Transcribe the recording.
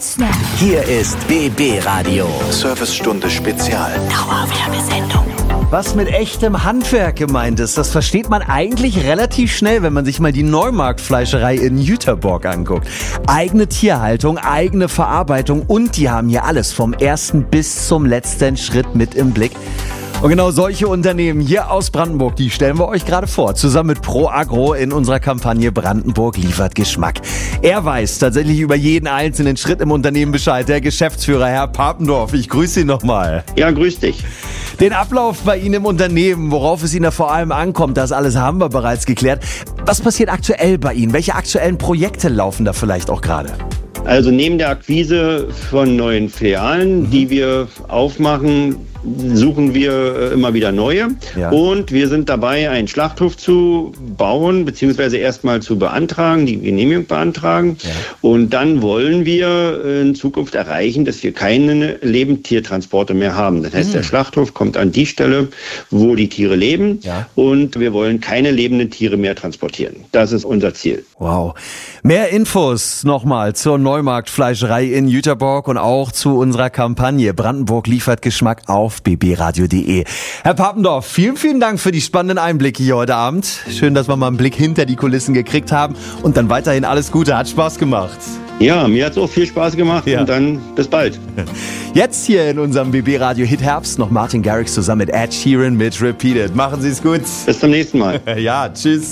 Snap. Hier ist BB Radio. Servicestunde Spezial. Dauerwerbesendung. Was mit echtem Handwerk gemeint ist, das versteht man eigentlich relativ schnell, wenn man sich mal die Neumarktfleischerei in Jüterborg anguckt. Eigene Tierhaltung, eigene Verarbeitung und die haben hier alles vom ersten bis zum letzten Schritt mit im Blick. Und genau solche Unternehmen hier aus Brandenburg, die stellen wir euch gerade vor, zusammen mit Pro Agro in unserer Kampagne Brandenburg liefert Geschmack. Er weiß tatsächlich über jeden einzelnen Schritt im Unternehmen Bescheid, der Geschäftsführer Herr Papendorf. Ich grüße Sie nochmal. Ja, grüß dich. Den Ablauf bei Ihnen im Unternehmen, worauf es Ihnen da vor allem ankommt, das alles haben wir bereits geklärt. Was passiert aktuell bei Ihnen? Welche aktuellen Projekte laufen da vielleicht auch gerade? Also neben der Akquise von neuen Filialen, die wir aufmachen, suchen wir immer wieder neue. Ja. Und wir sind dabei, einen Schlachthof zu bauen, beziehungsweise erstmal zu beantragen, die Genehmigung beantragen. Ja. Und dann wollen wir in Zukunft erreichen, dass wir keine Lebendtiertransporte mehr haben. Das heißt, der Schlachthof kommt an die Stelle, wo die Tiere leben. Ja. Und wir wollen keine lebenden Tiere mehr transportieren. Das ist unser Ziel. Wow. Mehr Infos nochmal zur Neumarktfleischerei in Jüterborg und auch zu unserer Kampagne Brandenburg liefert Geschmack auf bbradio.de. Herr Papendorf, vielen, vielen Dank für die spannenden Einblicke hier heute Abend. Schön, dass wir mal einen Blick hinter die Kulissen gekriegt haben und dann weiterhin alles Gute. Hat Spaß gemacht. Ja, mir hat es auch viel Spaß gemacht und dann bis bald. Jetzt hier in unserem BB Radio Hit Herbst noch Martin Garrix zusammen mit Ed Sheeran mit Repeated. Machen Sie es gut. Bis zum nächsten Mal. Ja, tschüss.